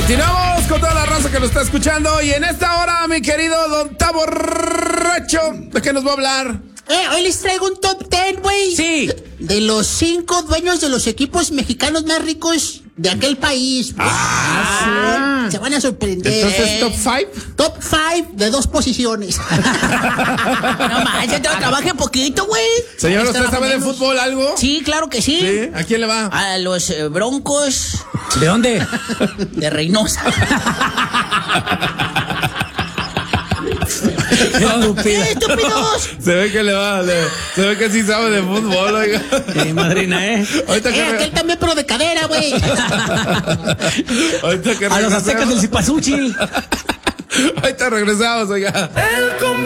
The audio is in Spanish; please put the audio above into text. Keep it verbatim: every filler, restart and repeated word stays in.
Continuamos con toda la raza que nos está escuchando. Y en esta hora, mi querido Don Taborracho, ¿de qué nos va a hablar? Eh, hoy les traigo un top ten, güey. Sí. De los cinco dueños de los equipos mexicanos más ricos de aquel país. Ah, sí. Se van a sorprender. Entonces, eh. ¿top five? Top five de dos posiciones. No manches, trabaje poquito, güey. Señor, ¿usted Está sabe de menos. fútbol algo? Sí, claro que sí. ¿Sí? ¿A quién le va? A los eh, Broncos ¿De dónde? de Reynosa. Estúpida. ¡Eh, estúpidos! Se ve que le va, le- se ve que sí sabe de fútbol, oiga. Sí, madrina, ¿eh? Ahorita Eh, que, aquel también, pero de cadera, güey. ahorita que A los aztecas del regresemos. Cipazúchil. Ahorita regresamos, oiga.